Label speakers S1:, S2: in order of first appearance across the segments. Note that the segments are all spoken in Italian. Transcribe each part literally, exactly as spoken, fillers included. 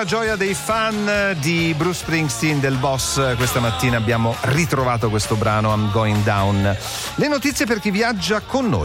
S1: vera gioia dei fan di Bruce Springsteen, del Boss. Questa mattina abbiamo ritrovato questo brano, I'm Going Down. Le notizie per chi viaggia con noi.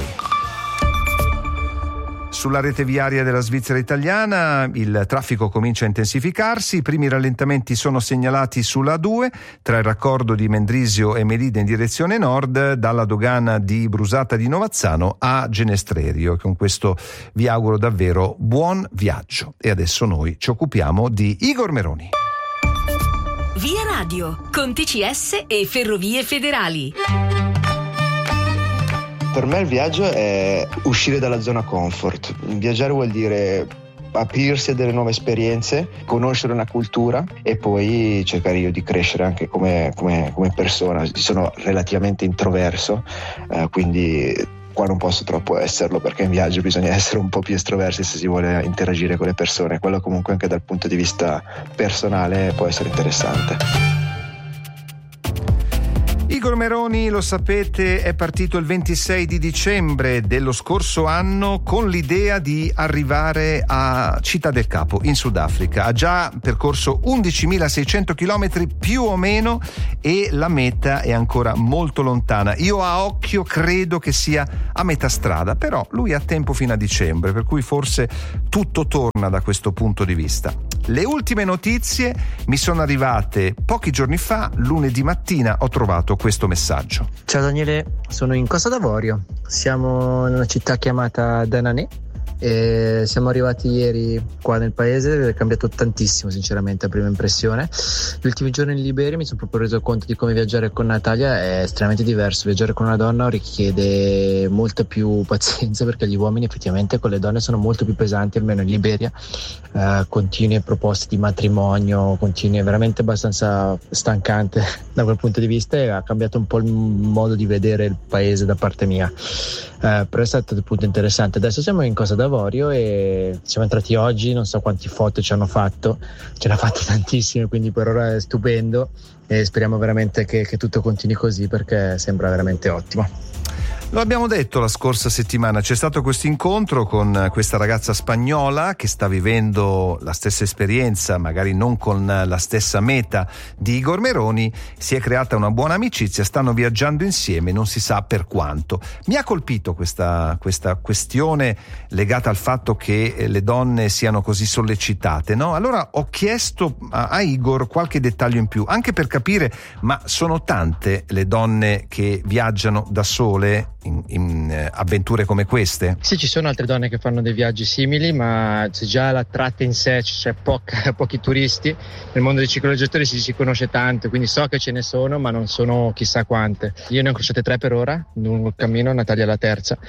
S1: Sulla rete viaria della Svizzera italiana il traffico comincia a intensificarsi, i primi rallentamenti sono segnalati sulla A due tra il raccordo di Mendrisio e Melide in direzione nord, dalla dogana di Brusata di Novazzano a Genestrerio. Con questo vi auguro davvero buon viaggio e adesso noi ci occupiamo di Igor Meroni.
S2: Via Radio, con T C S e Ferrovie Federali.
S3: Per me il viaggio è uscire dalla zona comfort. Viaggiare vuol dire aprirsi a delle nuove esperienze, conoscere una cultura e poi cercare io di crescere anche come, come, come persona. Sono relativamente introverso, eh, quindi qua non posso troppo esserlo, perché in viaggio bisogna essere un po' più estroversi se si vuole interagire con le persone. Quello comunque anche dal punto di vista personale può essere interessante.
S1: Igor Meroni, lo sapete, è partito il ventisei di dicembre dello scorso anno con l'idea di arrivare a Città del Capo in Sudafrica. Ha già percorso undicimilaseicento chilometri più o meno e la meta è ancora molto lontana. Io a occhio credo che sia a metà strada, però lui ha tempo fino a dicembre, per cui forse tutto torna da questo punto di vista. Le ultime notizie mi sono arrivate pochi giorni fa, lunedì mattina ho trovato questo messaggio.
S4: Ciao Daniele, sono in Costa d'Avorio, siamo in una città chiamata Dananè e siamo arrivati ieri qua nel paese. È cambiato tantissimo sinceramente a prima impressione. Gli ultimi giorni in Liberia mi sono proprio reso conto di come viaggiare con Natalia è estremamente diverso. Viaggiare con una donna richiede molta più pazienza, perché gli uomini effettivamente con le donne sono molto più pesanti, almeno in Liberia. Uh, continue proposte di matrimonio, continue, veramente abbastanza stancante da quel punto di vista, e ha cambiato un po' il modo di vedere il paese da parte mia. Uh, però è stato appunto interessante. Adesso siamo in Costa d'Avorio e siamo entrati oggi, non so quanti foto ci hanno fatto, ce ne ha fatte tantissime, quindi per ora è stupendo e speriamo veramente che, che tutto continui così, perché sembra veramente ottimo.
S1: Lo abbiamo detto la scorsa settimana, c'è stato questo incontro con questa ragazza spagnola che sta vivendo la stessa esperienza, magari non con la stessa meta di Igor Meroni. Si è creata una buona amicizia, stanno viaggiando insieme, non si sa per quanto. Mi ha colpito questa, questa questione legata al fatto che le donne siano così sollecitate, no? Allora ho chiesto a, a Igor qualche dettaglio in più, anche per capire, ma sono tante le donne che viaggiano da sole In, in avventure come queste?
S4: Sì, ci sono altre donne che fanno dei viaggi simili, ma c'è già la tratta in sé, c'è poca, pochi turisti. Nel mondo dei cicloviaggiatori si, si conosce tanto, quindi so che ce ne sono, ma non sono chissà quante. Io ne ho incrociate tre per ora, lungo il cammino, Natalia la terza,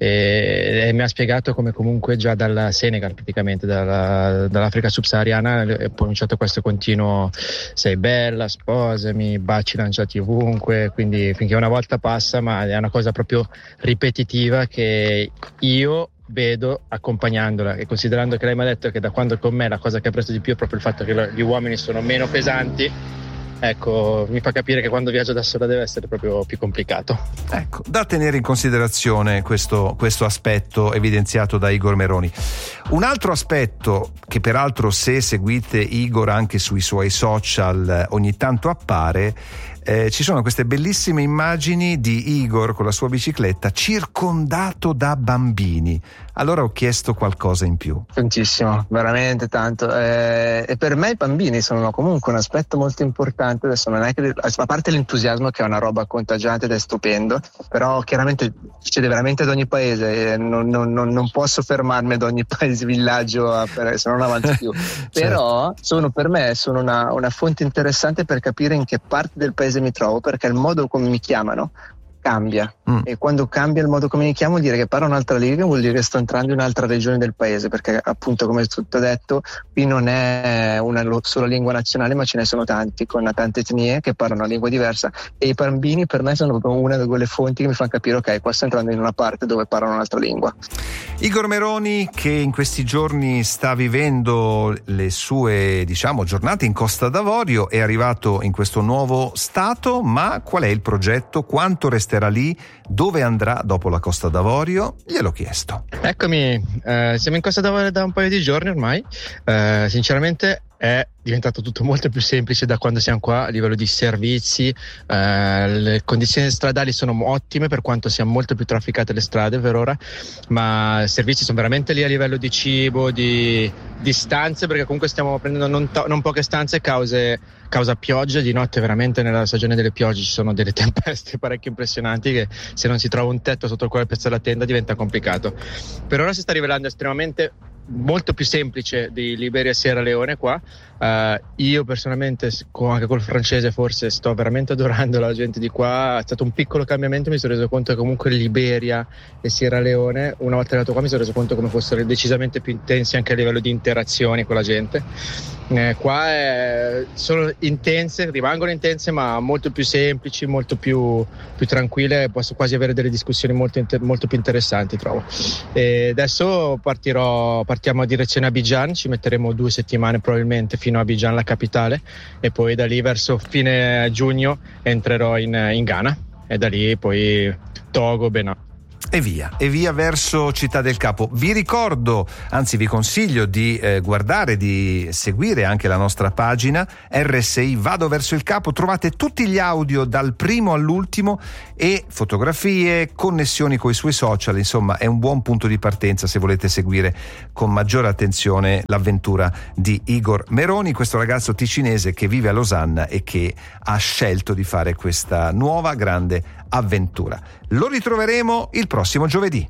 S4: e, e mi ha spiegato come comunque già dal Senegal, praticamente dalla, dall'Africa subsahariana, è cominciato questo continuo sei bella, sposami, baci lanciati ovunque, quindi finché una volta passa, ma è una cosa proprio ripetitiva che io vedo accompagnandola, e considerando che lei mi ha detto che da quando è con me la cosa che ha preso di più è proprio il fatto che gli uomini sono meno pesanti, ecco, mi fa capire che quando viaggio da sola deve essere proprio più complicato.
S1: Ecco, da tenere in considerazione questo, questo aspetto evidenziato da Igor Meroni. Un altro aspetto che peraltro, se seguite Igor anche sui suoi social, ogni tanto appare, Eh, ci sono queste bellissime immagini di Igor con la sua bicicletta circondato da bambini. Allora ho chiesto qualcosa in più.
S4: Tantissimo, veramente tanto. Eh, e per me i bambini sono comunque un aspetto molto importante. Adesso non è che, a parte l'entusiasmo, che è una roba contagiante ed è stupendo, però chiaramente succede veramente ad ogni paese. Non, non, non, non posso fermarmi ad ogni paese, villaggio, a, per, se non avanzo più. Certo. Però sono, per me sono una, una fonte interessante per capire in che parte del paese mi trovo, perché il modo come mi chiamano cambia, mm. e quando cambia il modo come mi chiamo vuol dire che parlo un'altra lingua, vuol dire che sto entrando in un'altra regione del paese, perché appunto, come tutto detto, qui non è una sola lingua nazionale, ma ce ne sono tanti, con tante etnie che parlano una lingua diversa, e i bambini per me sono proprio una di quelle fonti che mi fanno capire, ok, qua sto entrando in una parte dove parlano un'altra lingua.
S1: Igor Meroni, che in questi giorni sta vivendo le sue, diciamo, giornate in Costa d'Avorio, è arrivato in questo nuovo stato, ma qual è il progetto? Quanto resterà lì? Dove andrà dopo la Costa d'Avorio? Gliel'ho chiesto.
S4: Eccomi, eh, siamo in Costa d'Avorio da un paio di giorni ormai. Eh, sinceramente è diventato tutto molto più semplice da quando siamo qua a livello di servizi. Eh, le condizioni stradali sono ottime per quanto siano molto più trafficate le strade per ora, ma i servizi sono veramente lì a livello di cibo, di, di stanze, perché comunque stiamo prendendo non, to- non poche stanze cause, causa pioggia. Di notte veramente nella stagione delle piogge ci sono delle tempeste parecchio impressionanti che se non si trova un tetto sotto il quale piazzare la tenda diventa complicato. Per ora si sta rivelando estremamente molto più semplice di Liberia e Sierra Leone qua. Uh, io personalmente anche col francese forse sto veramente adorando la gente di qua. È stato un piccolo cambiamento, mi sono reso conto che comunque Liberia e Sierra Leone, una volta arrivato qua mi sono reso conto come fossero decisamente più intensi anche a livello di interazioni con la gente. Eh, qua è, sono intense, rimangono intense ma molto più semplici, molto più, più tranquille. Posso quasi avere delle discussioni molto, inter- molto più interessanti, trovo. E adesso partirò, partiamo a direzione Abidjan, ci metteremo due settimane probabilmente fino a Abidjan, la capitale, e poi da lì verso fine giugno entrerò in, in Ghana e da lì poi Togo, Benin.
S1: E via, e via verso Città del Capo. Vi ricordo, anzi vi consiglio di eh, guardare, di seguire anche la nostra pagina R S I Vado Verso il Capo. Trovate tutti gli audio dal primo all'ultimo e fotografie, connessioni con i suoi social. Insomma, è un buon punto di partenza se volete seguire con maggiore attenzione l'avventura di Igor Meroni, questo ragazzo ticinese che vive a Losanna e che ha scelto di fare questa nuova grande avventura. Lo ritroveremo il prossimo giovedì.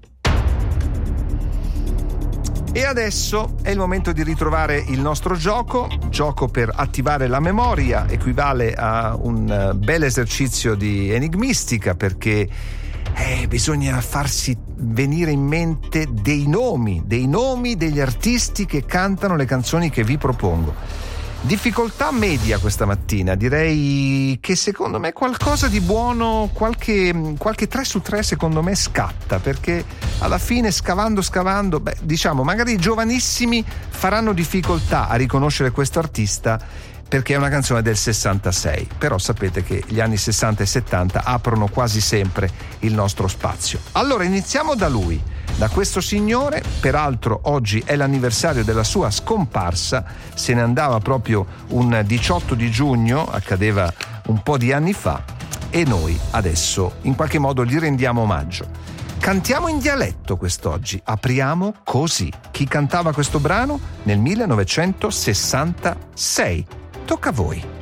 S1: E adesso è il momento di ritrovare il nostro gioco, gioco per attivare la memoria, equivale a un bel esercizio di enigmistica perché eh, bisogna farsi venire in mente dei nomi, dei nomi degli artisti che cantano le canzoni che vi propongo. Difficoltà media questa mattina, direi che secondo me qualcosa di buono, qualche, qualche tre su tre secondo me scatta, perché alla fine scavando scavando, beh, diciamo magari i giovanissimi faranno difficoltà a riconoscere questo artista perché è una canzone del sessantasei, però sapete che gli anni sessanta e settanta aprono quasi sempre il nostro spazio. Allora iniziamo da lui, da questo signore. Peraltro oggi è l'anniversario della sua scomparsa, se ne andava proprio un diciotto di giugno, accadeva un po' di anni fa, e noi adesso in qualche modo gli rendiamo omaggio. Cantiamo in dialetto quest'oggi, apriamo così. Chi cantava questo brano? Nel millenovecentosessantasei. Tocca a voi.